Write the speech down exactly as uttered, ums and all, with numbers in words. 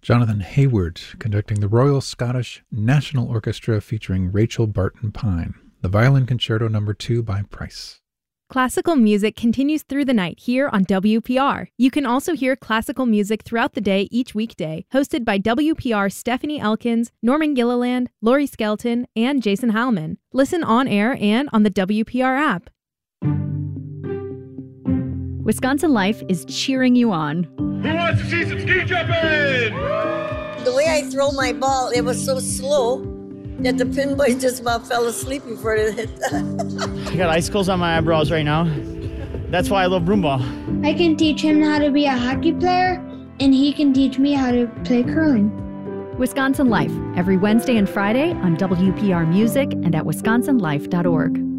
Jonathan Hayward conducting the Royal Scottish National Orchestra featuring Rachel Barton Pine. The Violin Concerto Number two by Price. Classical music continues through the night here on W P R. You can also hear classical music throughout the day each weekday, hosted by W P R's Stephanie Elkins, Norman Gilliland, Lori Skelton, and Jason Heilman. Listen on air and on the W P R app. Wisconsin Life is cheering you on. Who wants to see some ski jumping? The way I throw my ball, it was so slow that the pinboy just about fell asleep before it hit. I got icicles on my eyebrows right now. That's why I love broomball. I can teach him how to be a hockey player, and he can teach me how to play curling. Wisconsin Life, every Wednesday and Friday on W P R Music and at wisconsin life dot org.